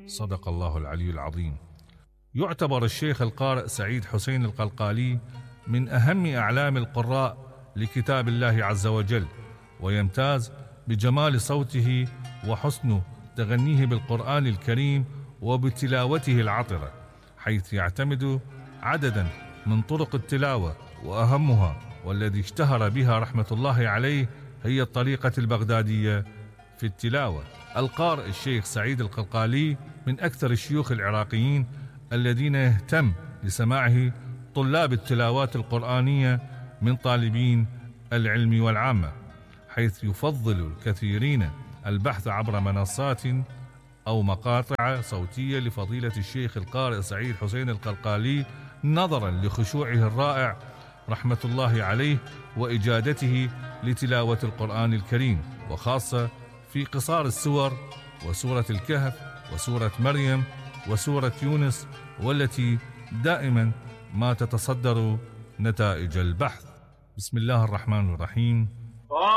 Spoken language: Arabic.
صدق الله العلي العظيم. يعتبر الشيخ القارئ سعيد حسين القلقالي من أهم أعلام القراء لكتاب الله عز وجل، ويمتاز بجمال صوته وحسن تغنيه بالقرآن الكريم وبتلاوته العطرة، حيث يعتمد عددا من طرق التلاوة، وأهمها والذي اشتهر بها رحمة الله عليه هي الطريقة البغدادية في التلاوة. القارئ الشيخ سعيد القلقالي من أكثر الشيوخ العراقيين الذين يهتم لسماعه طلاب التلاوات القرآنية من طالبين العلم والعامة، حيث يفضل الكثيرين البحث عبر منصات أو مقاطع صوتية لفضيلة الشيخ القارئ سعيد حسين القلقالي، نظرا لخشوعه الرائع رحمة الله عليه وإجادته لتلاوة القرآن الكريم، وخاصة في قصار السور وسورة الكهف وسورة مريم وسورة يونس، والتي دائما ما تتصدر نتائج البحث. بسم الله الرحمن الرحيم.